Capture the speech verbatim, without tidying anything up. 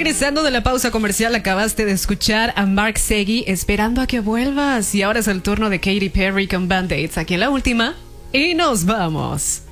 Regresando de la pausa comercial, acabaste de escuchar a Mark Segui, Esperando a que vuelvas. Y ahora es el turno de Katy Perry con Band-Aids, aquí en la última. Y nos vamos.